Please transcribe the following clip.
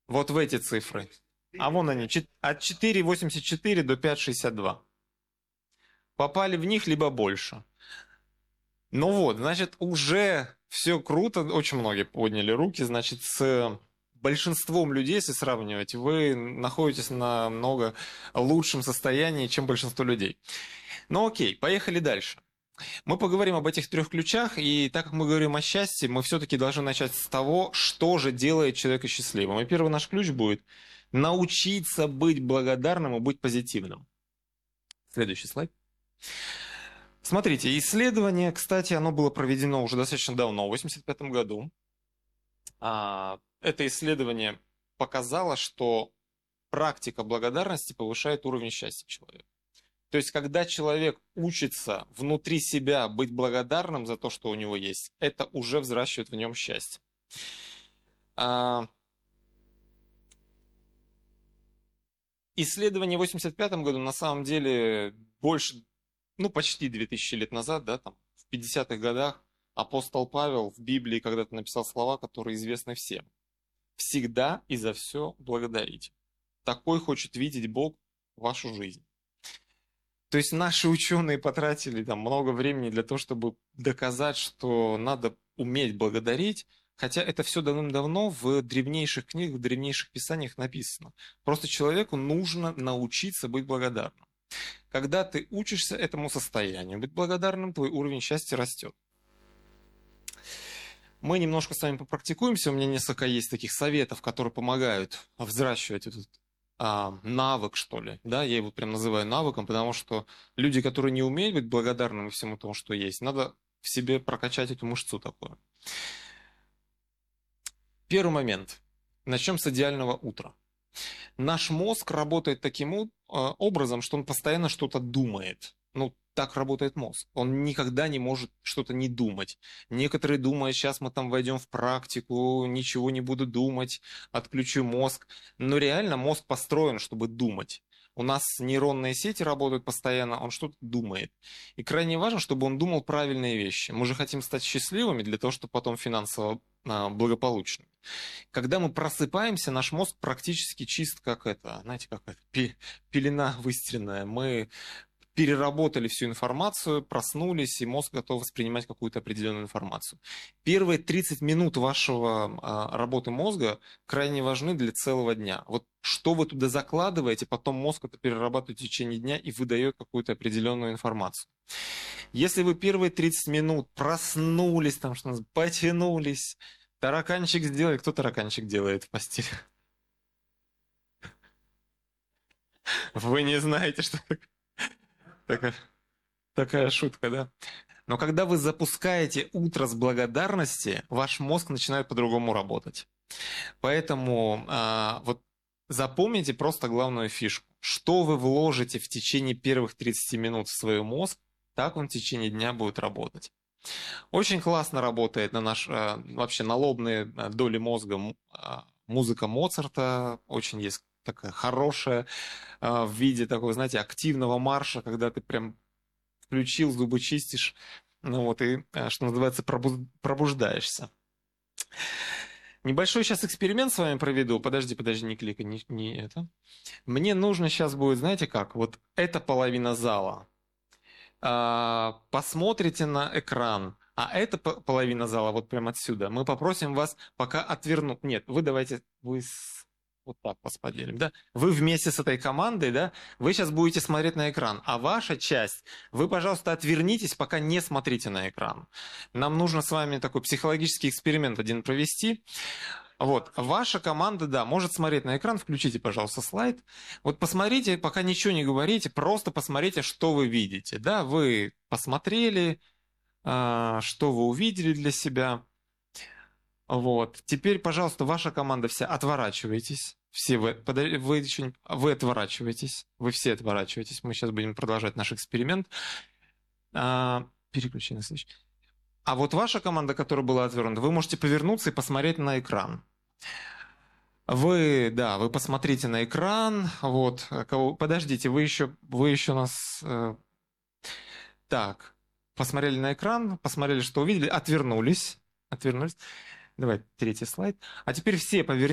Вот в эти цифры. А вон они, от 4,84 до 5,62. Попали в них, либо больше. Ну вот, значит, уже все круто, очень многие подняли руки, значит, с большинством людей, если сравнивать, вы находитесь на много лучшем состоянии, чем большинство людей. Ну окей, поехали дальше. Мы поговорим об этих трех ключах, и так как мы говорим о счастье, мы все-таки должны начать с того, что же делает человека счастливым. И первый наш ключ будет научиться быть благодарным и быть позитивным. Следующий слайд. Смотрите, исследование, кстати, оно было проведено уже достаточно давно, в 1985 году. Это исследование показало, что практика благодарности повышает уровень счастья человека. То есть, когда человек учится внутри себя быть благодарным за то, что у него есть, это уже взращивает в нем счастье. Исследование в 1985 году на самом деле больше, почти 2000 лет назад, да, там, в 50-х годах апостол Павел в Библии когда-то написал слова, которые известны всем. Всегда и за все благодарите. Такой хочет видеть Бог вашу жизнь. То есть наши ученые потратили там много времени для того, чтобы доказать, что надо уметь благодарить, хотя это все давным-давно в древнейших книгах, в древнейших писаниях написано. Просто человеку нужно научиться быть благодарным. Когда ты учишься этому состоянию, быть благодарным, твой уровень счастья растет. Мы немножко с вами попрактикуемся, у меня несколько есть таких советов, которые помогают взращивать этот навык, что ли, да, я его прям называю навыком, потому что люди, которые не умеют быть благодарными всему тому, что есть, надо в себе прокачать эту мышцу такую. Первый момент. Начнем с идеального утра. Наш мозг работает таким образом, что он постоянно что-то думает. Так работает мозг. Он никогда не может что-то не думать. Некоторые думают, сейчас мы там войдем в практику, ничего не буду думать, отключу мозг. Но реально мозг построен, чтобы думать. У нас нейронные сети работают постоянно, он что-то думает. И крайне важно, чтобы он думал правильные вещи. Мы же хотим стать счастливыми для того, чтобы потом финансово благополучными. Когда мы просыпаемся, наш мозг практически чист, как это, знаете, как это, пелена выстиранная. Мы переработали всю информацию, проснулись, и мозг готов воспринимать какую-то определенную информацию. Первые 30 минут вашего работы мозга крайне важны для целого дня. Вот что вы туда закладываете, потом мозг это перерабатывает в течение дня и выдает какую-то определенную информацию. Если вы первые 30 минут проснулись, там, что называется, потянулись, тараканчик сделали, кто тараканчик делает в постели? Вы не знаете, что такая шутка, да? Но когда вы запускаете утро с благодарности, ваш мозг начинает по-другому работать. Поэтому вот запомните просто главную фишку. Что вы вложите в течение первых 30 минут в свой мозг, так он в течение дня будет работать. Очень классно работает на вообще на лобные доли мозга музыка Моцарта. Очень есть такая хорошая в виде такого, знаете, активного марша, когда ты прям включил, зубы чистишь, и, что называется, пробуждаешься. Небольшой сейчас эксперимент с вами проведу. Подожди, не кликай, не это. Мне нужно сейчас будет, знаете как, вот эта половина зала. Посмотрите на экран, а эта половина зала, вот прямо отсюда, мы попросим вас пока отвернуть. Нет, вы давайте, вот так вас поделим, да? Вы вместе с этой командой, да, вы сейчас будете смотреть на экран, а ваша часть, вы, пожалуйста, отвернитесь, пока не смотрите на экран. Нам нужно с вами такой психологический эксперимент один провести. Вот, ваша команда, да, может смотреть на экран, включите, пожалуйста, слайд. Вот посмотрите, пока ничего не говорите, просто посмотрите, что вы видите, да, вы посмотрели, что вы увидели для себя. Вот, теперь, пожалуйста, ваша команда вся, отворачивайтесь. Все вы отворачиваетесь, вы все отворачиваетесь. Мы сейчас будем продолжать наш эксперимент. Переключи на следующий. А вот ваша команда, которая была отвернута, вы можете повернуться и посмотреть на экран. Вы посмотрите на экран. Вот, подождите, вы еще нас... Так, посмотрели на экран, посмотрели, что увидели, отвернулись. Давай, третий слайд. А теперь все повернитесь.